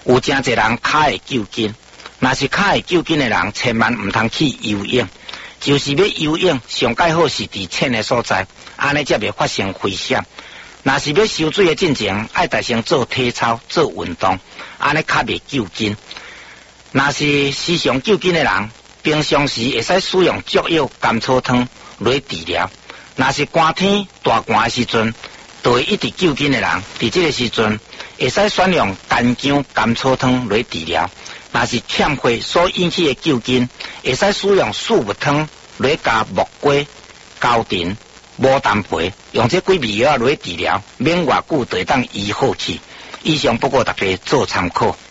有真侪人脚会抽筋，若是脚会抽筋的人，千万唔通去游泳。就是要游泳，上介好是伫浅的所在，安尼才袂发生危险。若是要游水的进前，爱大先做体操、做运动，安尼较袂抽筋。若是时常抽筋的人，平常时会使使用足药甘草汤来治疗。若是寒天大寒的时阵，就会一直抽筋的人，伫这个时阵会使选用干姜甘草汤来治疗。若是欠血所引起的抽筋，会使使用四物汤来加木瓜、高藤、牡丹皮，用这几味药来治疗，免偌久就会当医好去。以上不过大家做参考。